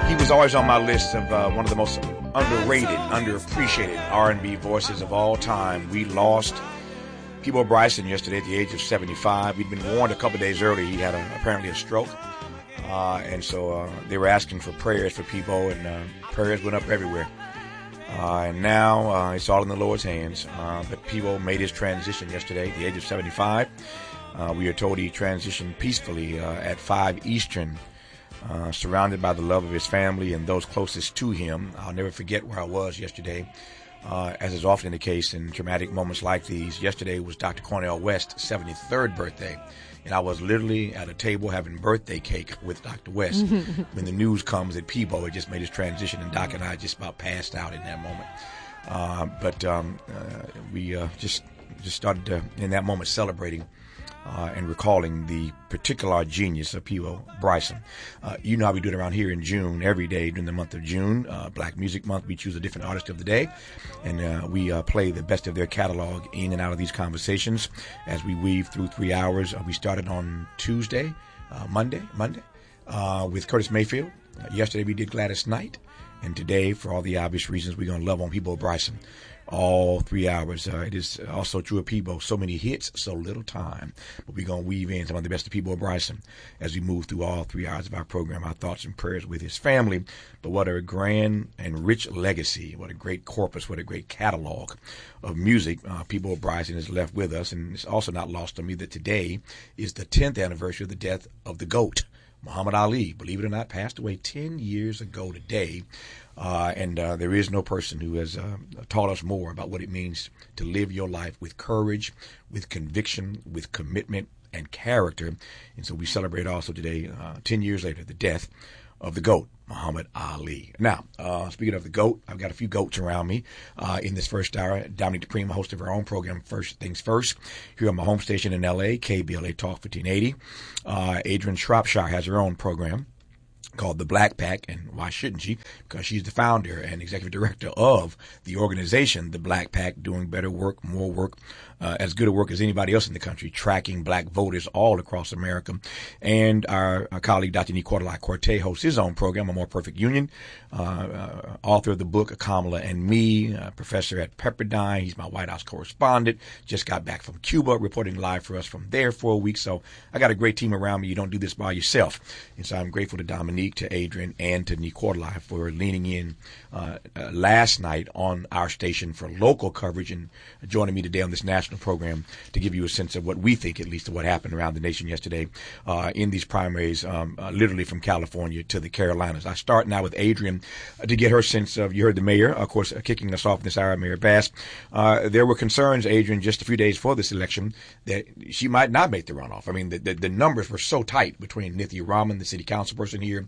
He was always on my list of one of the most underrated, underappreciated R&B voices of all time. We lost Peabo Bryson yesterday at the age of 75. He'd been warned a couple of days earlier he had apparently a stroke. And so they were asking for prayers for Peabo, and prayers went up everywhere. And now it's all in the Lord's hands. But Peabo made his transition yesterday at the age of 75. We are told he transitioned peacefully at 5 Eastern, surrounded by the love of his family and those closest to him. I'll never forget where I was yesterday. As is often the case in traumatic moments like these, yesterday was Dr. Cornel West's 73rd birthday. And I was literally at a table having birthday cake with Dr. West. When the news comes that Peabo had just made his transition, and Doc and I just about passed out in that moment. But we just started in that moment celebrating and recalling the particular genius of Peabo Bryson. You know how we do it around here in June, every day during the month of June, Black Music Month. We choose a different artist of the day, and we play the best of their catalog in and out of these conversations as we weave through 3 hours. We started on Monday, with Curtis Mayfield. Yesterday we did Gladys Knight, and today, for all the obvious reasons, we're going to love on Peabo Bryson all 3 hours. It is also true of Peabo. So many hits, so little time. But we're going to weave in some of the best of Peabo Bryson as we move through all 3 hours of our program, our thoughts and prayers with his family. But what a grand and rich legacy, what a great corpus, what a great catalog of music Peabo Bryson has left with us. And it's also not lost on me that today is the 10th anniversary of the death of the GOAT. Muhammad Ali, believe it or not, passed away 10 years ago today. And there is no person who has taught us more about what it means to live your life with courage, with conviction, with commitment, and character. And so we celebrate also today, 10 years later, the death of the GOAT, Muhammad Ali. Now, speaking of the GOAT, I've got a few GOATs around me in this first hour. Dominique Dupree, host of our own program, First Things First, here on my home station in L.A., KBLA Talk 1580. Adrienne Shropshire has her own program called The Black Pack, and why shouldn't she? Because she's the founder and executive director of the organization, The Black Pack, doing better work, more work, as good a work as anybody else in the country, tracking black voters all across America. And our colleague, Dr. Nicola Corte, hosts his own program, A More Perfect Union, author of the book, Kamala and Me, professor at Pepperdine. He's my White House correspondent, just got back from Cuba, reporting live for us from there for a week. So I got a great team around me. You don't do this by yourself. And so I'm grateful to Dominique, to Adrienne, and to Nicola for leaning in last night on our station for local coverage and joining me today on this national program to give you a sense of what we think, at least, of what happened around the nation yesterday in these primaries, literally from California to the Carolinas. I start now with Adrienne to get her sense of, you heard the mayor, of course, kicking us off this hour, Mayor Bass. There were concerns, Adrienne, just a few days before this election that she might not make the runoff. I mean, the numbers were so tight between Nithya Raman, the city council person here,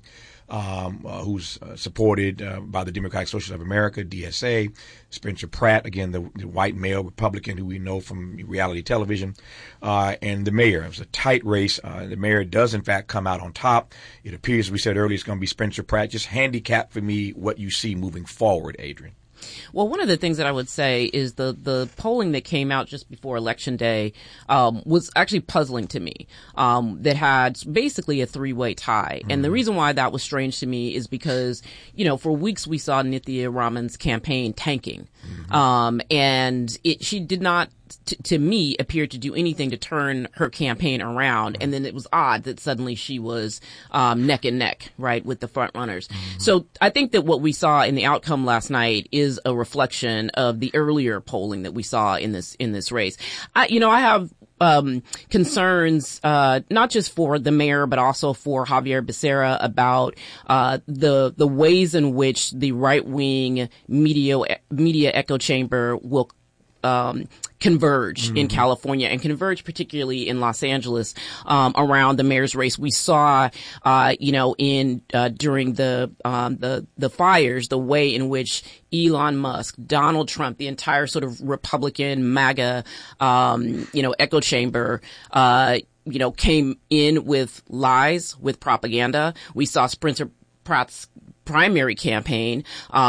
who's supported by the Democratic Socialists of America, DSA, Spencer Pratt, again, the white male Republican who we know from reality television, and the mayor. It was a tight race. The mayor does, in fact, come out on top. It appears, as we said earlier, it's going to be Spencer Pratt. Just handicap for me what you see moving forward, Adrienne. Well, one of the things that I would say is the polling that came out just before Election Day was actually puzzling to me, that had basically a three-way tie. Mm-hmm. And the reason why that was strange to me is because, you know, for weeks we saw Nithya Raman's campaign tanking. Mm-hmm. And she did not, to me, appear to do anything to turn her campaign around. And then it was odd that suddenly she was neck and neck, right, with the front runners. Mm-hmm. So I think that what we saw in the outcome last night is a reflection of the earlier polling that we saw in this race. I have concerns, not just for the mayor, but also for Javier Becerra about the ways in which the right-wing media echo chamber will converge in California and converge particularly in Los Angeles around the mayor's race. We saw, during the fires, the way in which Elon Musk, Donald Trump, the entire sort of Republican MAGA, echo chamber, came in with lies, with propaganda. We saw Spencer Pratt's primary campaign,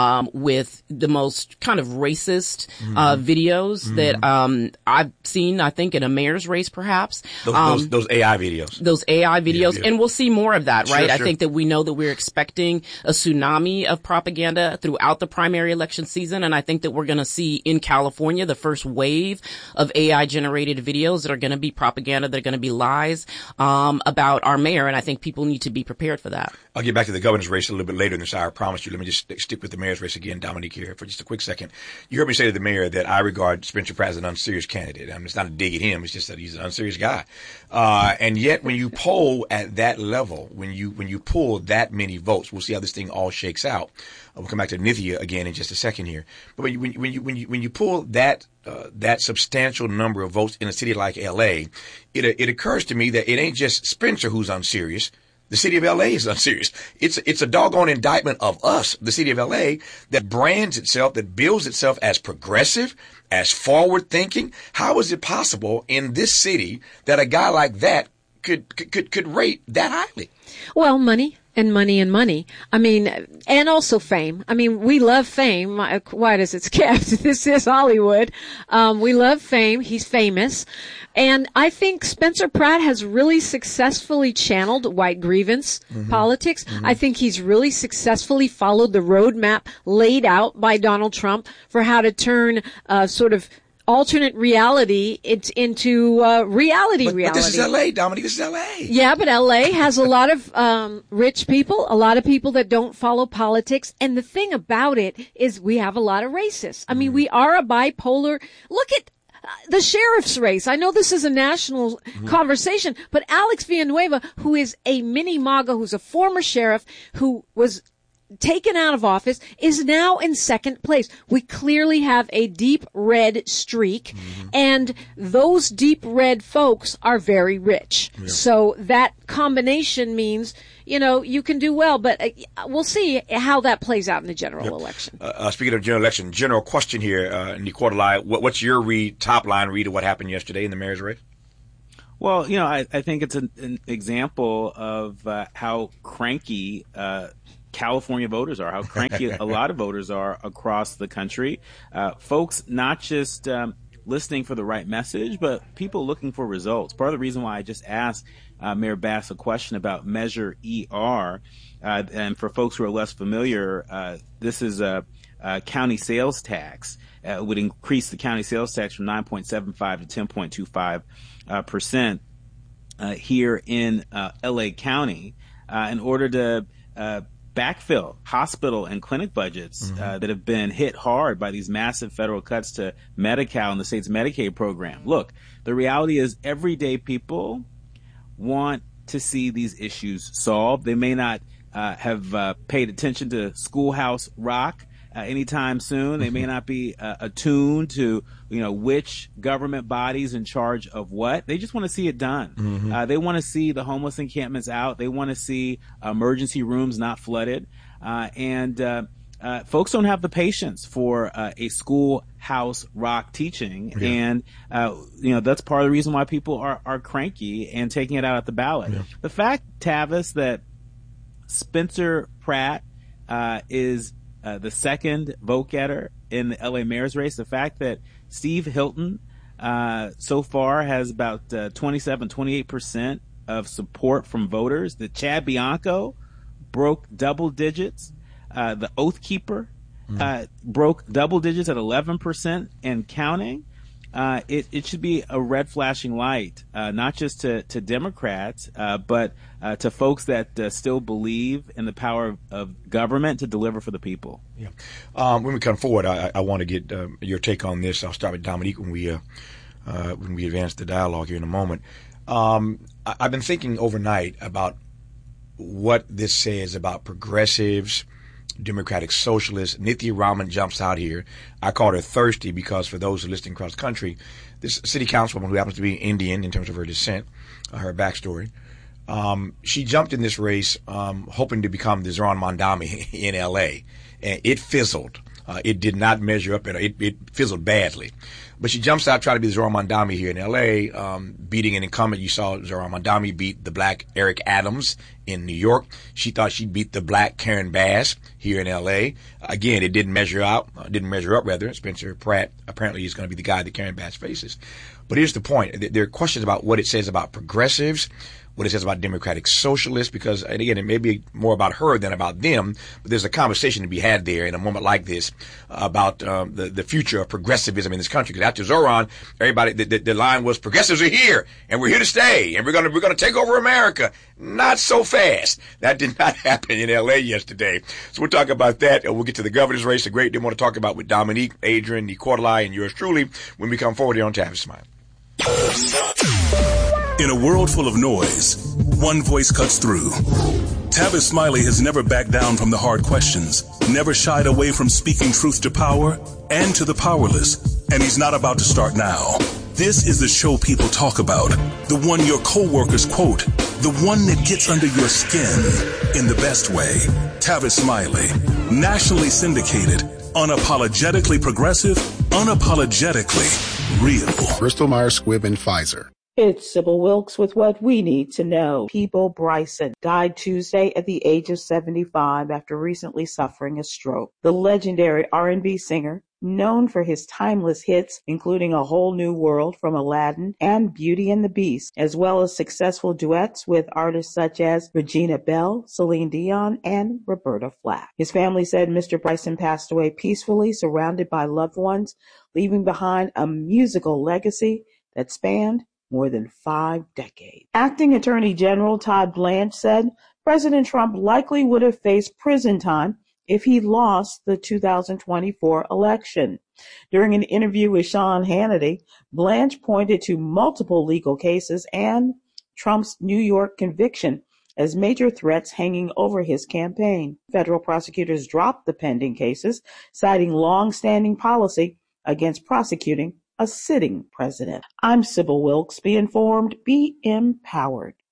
with the most kind of racist, videos that, I've seen, I think, in a mayor's race, perhaps. Those AI videos. Those AI videos. Yeah. And we'll see more of that, right? Sure. I think that we know that we're expecting a tsunami of propaganda throughout the primary election season. And I think that we're going to see in California the first wave of AI generated videos that are going to be propaganda. They're going to be lies, about our mayor. And I think people need to be prepared for that. I'll get back to the governor's race a little bit later in this hour. I promise you. Let me just stick with the mayor's race again, Dominique, here for just a quick second. You heard me say to the mayor that I regard Spencer Pratt as an unserious candidate. I mean, it's not a dig at him. It's just that he's an unserious guy. And yet when you poll at that level, when you pull that many votes, we'll see how this thing all shakes out. We'll come back to Nithya again in just a second here. But when you pull that substantial number of votes in a city like LA, it occurs to me that it ain't just Spencer who's unserious. The city of LA is unserious. It's a doggone indictment of us, the city of LA, that brands itself, that bills itself as progressive, as forward thinking. How is it possible in this city that a guy like that could rate that highly? Well, money. And money and money. I mean, and also fame. I mean, we love fame. Why does it's kept? This is Hollywood. We love fame. He's famous. And I think Spencer Pratt has really successfully channeled white grievance politics. I think he's really successfully followed the roadmap laid out by Donald Trump for how to turn, sort of alternate reality into reality. But this is L.A., Dominique. This is L.A. Yeah, but L.A. has a lot of rich people, a lot of people that don't follow politics. And the thing about it is we have a lot of racists. I mean, we are a bipolar. Look at the sheriff's race. I know this is a national conversation, but Alex Villanueva, who is a mini MAGA, who's a former sheriff, who was taken out of office, is now in second place. We clearly have a deep red streak, and those deep red folks are very rich. Yeah. So that combination means, you can do well, but we'll see how that plays out in the general election. Speaking of general election, general question here, Nicola, what's your top line read of what happened yesterday in the mayor's race? Well, I think it's an example of how cranky California voters are, how cranky a lot of voters are across the country. Folks not just listening for the right message, but people looking for results. Part of the reason why I just asked Mayor Bass a question about Measure ER, and for folks who are less familiar, this is a county sales tax. Would increase the county sales tax from 9.75 to 10.25% here in LA County in order to backfill hospital and clinic budgets that have been hit hard by these massive federal cuts to Medi-Cal and the state's Medicaid program. Look, the reality is everyday people want to see these issues solved. They may not have paid attention to Schoolhouse Rock anytime soon. They may not be attuned to, which government body's in charge of what. They just want to see it done. They want to see the homeless encampments out. They want to see emergency rooms not flooded. And folks don't have the patience for a Schoolhouse Rock teaching. Yeah. And, that's part of the reason why people are cranky and taking it out at the ballot. Yeah. The fact, Tavis, that Spencer Pratt is the second vote getter in the LA mayor's race, the fact that Steve Hilton so far has about 28% of support from voters, that Chad Bianco broke double digits, the Oath Keeper broke double digits at 11% and counting. It should be a red flashing light, not just to Democrats, but to folks that still believe in the power of government to deliver for the people. Yeah. When we come forward, I want to get your take on this. I'll start with Dominique when we advance the dialogue here in a moment. I've been thinking overnight about what this says about progressives, Democratic Socialists. Nithya Raman jumps out here. I called her thirsty because for those who are listening across the country, this city councilwoman who happens to be Indian in terms of her descent, her backstory, she jumped in this race hoping to become the Zohran Mamdani in L.A., and it fizzled. It did not measure up. It fizzled badly. But she jumps out trying to be Zohran Mamdani here in L.A., beating an incumbent. You saw Zohran Mamdani beat the black Eric Adams in New York. She thought she beat the black Karen Bass here in L.A. Again, it didn't measure up. Spencer Pratt apparently is going to be the guy that Karen Bass faces. But here's the point. There are questions about what it says about progressives, what it says about democratic socialists, because, and again, it may be more about her than about them, but there's a conversation to be had there in a moment like this about the future of progressivism in this country. Because after Zohran, everybody, the line was, progressives are here, and we're here to stay, and we're gonna take over America. Not so fast. That did not happen in L.A. yesterday. So we'll talk about that, and we'll get to the governor's race, a great deal more to talk about with Dominique, Adrian, Nicola, and yours truly when we come forward here on Tavis Smiley. In a world full of noise, one voice cuts through. Tavis Smiley has never backed down from the hard questions, never shied away from speaking truth to power and to the powerless, and he's not about to start now. This is the show people talk about, the one your coworkers quote, the one that gets under your skin in the best way. Tavis Smiley, nationally syndicated, unapologetically progressive, unapologetically real. Bristol Myers Squibb and Pfizer. It's Sybil Wilkes with what we need to know. Peabo Bryson died Tuesday at the age of 75 after recently suffering a stroke. The legendary R&B singer, known for his timeless hits, including A Whole New World from Aladdin and Beauty and the Beast, as well as successful duets with artists such as Regina Belle, Celine Dion, and Roberta Flack. His family said Mr. Bryson passed away peacefully, surrounded by loved ones, leaving behind a musical legacy that spanned more than 5 decades. Acting Attorney General Todd Blanche said President Trump likely would have faced prison time if he lost the 2024 election. During an interview with Sean Hannity, Blanche pointed to multiple legal cases and Trump's New York conviction as major threats hanging over his campaign. Federal prosecutors dropped the pending cases, citing long-standing policy against prosecuting a sitting president. I'm Sybil Wilkes. Be informed, be empowered.